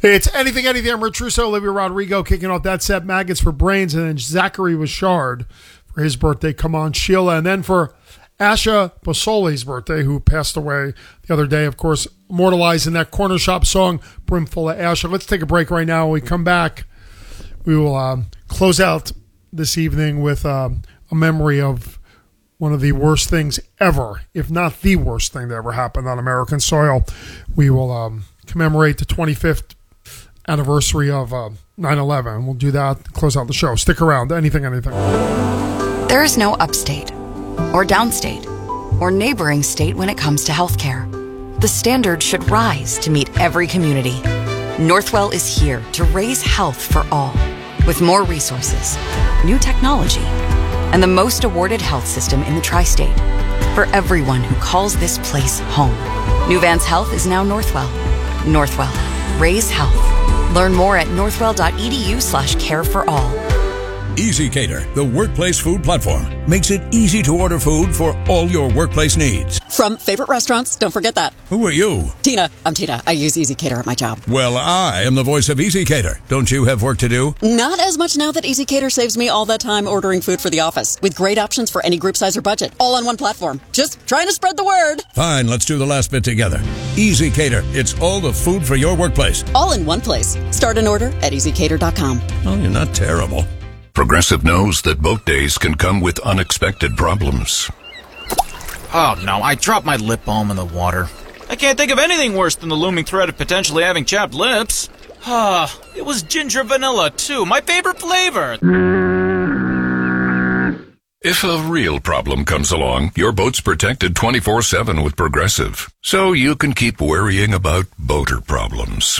It's Anything, I'm Rich Russo, Olivia Rodrigo kicking off that set, Maggots for Brains, and then Zachary Wishard for his birthday, Come On Sheila, and then for Asha Basoli's birthday, who passed away the other day, of course, immortalized in that Corner Shop song, Brimful of Asha. Let's take a break right now. When we come back, we will close out this evening with a memory of one of the worst things ever, if not the worst thing that ever happened on American soil. We will commemorate the 25th anniversary of 9/11. We'll do that, close out the show. Stick around. Anything. There is no upstate or downstate or neighboring state when it comes to healthcare. The standard should rise to meet every community. Northwell is here to raise health for all, with more resources, new technology, and the most awarded health system in the tri-state for everyone who calls this place home. New Vance Health is now Northwell. Northwell. Raise health. Learn more at northwell.edu/care for all. EasyCater, the workplace food platform, makes it easy to order food for all your workplace needs. From favorite restaurants, don't forget that. Who are you? Tina. I'm Tina. I use EasyCater at my job. Well, I am the voice of EasyCater. Don't you have work to do? Not as much now that EasyCater saves me all that time ordering food for the office, with great options for any group size or budget, all on one platform. Just trying to spread the word. Fine, let's do the last bit together. EasyCater, it's all the food for your workplace. All in one place. Start an order at EasyCater.com. Oh, you're not terrible. Progressive knows that boat days can come with unexpected problems. Oh no, I dropped my lip balm in the water. I can't think of anything worse than the looming threat of potentially having chapped lips. It was ginger vanilla too, my favorite flavor. If a real problem comes along, your boat's protected 24/7 with Progressive, so you can keep worrying about boater problems.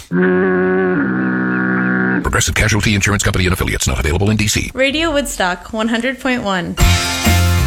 Progressive Casualty Insurance Company and Affiliates, not available in D.C. Radio Woodstock 100.1.